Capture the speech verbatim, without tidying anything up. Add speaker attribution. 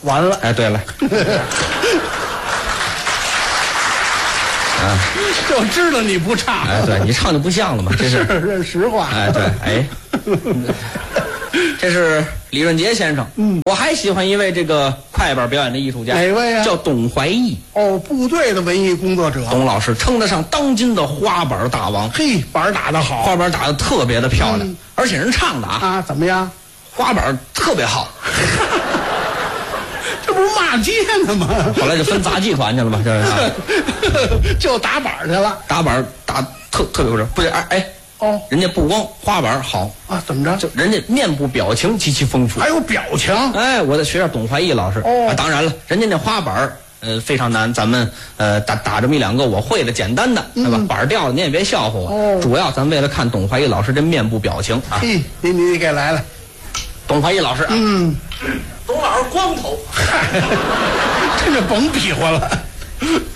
Speaker 1: 完了。
Speaker 2: 哎，对了，啊，
Speaker 1: 就知道你不唱。
Speaker 2: 哎，对你唱就不像了嘛，这是
Speaker 1: 是实话。
Speaker 2: 哎，对，哎，这是李润杰先生。嗯，我还喜欢一位这个快板表演的艺术家，
Speaker 1: 哪位啊？
Speaker 2: 叫董怀义。
Speaker 1: 哦，部队的文艺工作者。
Speaker 2: 董老师称得上当今的花板大王。
Speaker 1: 嘿，板打得好，
Speaker 2: 花板打得特别的漂亮，
Speaker 1: 嗯、
Speaker 2: 而且人唱的啊
Speaker 1: 啊怎么样？
Speaker 2: 花板特别好。
Speaker 1: 这不是骂街呢吗？
Speaker 2: 后来就分杂技团去了嘛，就是、啊、
Speaker 1: 就打板去了。
Speaker 2: 打板打特特别不是不是哎哎。
Speaker 1: 哦，
Speaker 2: 人家不光花板好
Speaker 1: 啊，怎么着？
Speaker 2: 就人家面部表情极其丰富，
Speaker 1: 还有表情。
Speaker 2: 哎，我在学校董怀义老师。
Speaker 1: 哦，
Speaker 2: 啊、当然了，人家那花板呃非常难，咱们呃打打这么一两个我会的简单的，对吧？嗯、板掉了你也别笑话我。哦，主要咱为了看董怀义老师这面部表情啊。
Speaker 1: 嘿，你你给来了，
Speaker 2: 董怀义老师啊。
Speaker 1: 嗯，
Speaker 2: 董老师光头，
Speaker 1: 这就甭比划了。